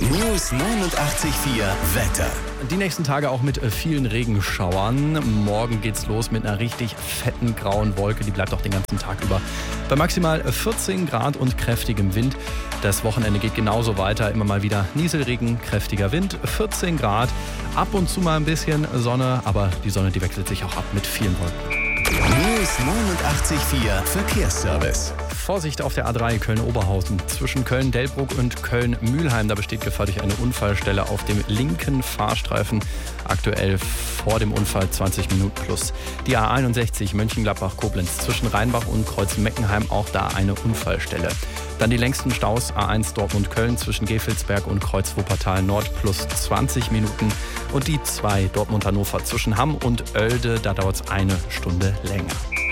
News 89.4 Wetter. Die nächsten Tage auch mit vielen Regenschauern. Morgen geht's los mit einer richtig fetten grauen Wolke. Die bleibt auch den ganzen Tag über bei maximal 14 Grad und kräftigem Wind. Das Wochenende geht genauso weiter. Immer mal wieder Nieselregen, kräftiger Wind, 14 Grad. Ab und zu mal ein bisschen Sonne, aber die Sonne, die wechselt sich auch ab mit vielen Wolken. News 89.4 Verkehrsservice. Vorsicht auf der A3 Köln-Oberhausen. Zwischen Köln-Delbrück und Köln-Mühlheim. Da besteht Gefahr durch eine Unfallstelle auf dem linken Fahrstreifen. Aktuell vor dem Unfall 20 Minuten plus. Die A61 Mönchengladbach-Koblenz zwischen Rheinbach und Kreuz-Meckenheim. Auch da eine Unfallstelle. Dann die längsten Staus A1 Dortmund-Köln zwischen Gefelsberg und Kreuz-Wuppertal Nord plus 20 Minuten. Und die 2 Dortmund-Hannover zwischen Hamm und Oelde. Da dauert es eine Stunde länger.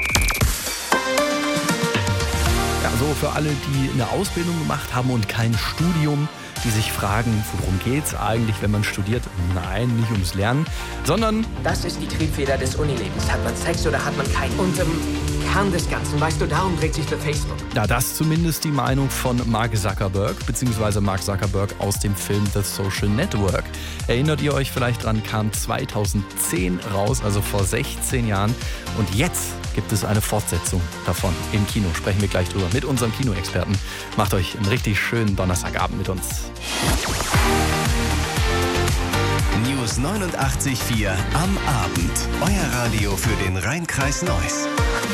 Ja, so für alle, die eine Ausbildung gemacht haben und kein Studium, die sich fragen, worum geht's eigentlich, wenn man studiert? Nein, nicht ums Lernen, sondern... Das ist die Triebfeder des Unilebens. Hat man Sex oder hat man keinen? Und Kern des Ganzen, weißt du, darum dreht sich für Facebook. Ja, das ist zumindest die Meinung von Mark Zuckerberg, beziehungsweise Mark Zuckerberg aus dem Film The Social Network. Erinnert ihr euch vielleicht dran, kam 2010 raus, also vor 16 Jahren. Und jetzt gibt es eine Fortsetzung davon im Kino. Sprechen wir gleich drüber mit unserem Kinoexperten. Macht euch einen richtig schönen Donnerstagabend mit uns. News 89.4 am Abend. Euer Radio für den Rhein-Kreis Neuss.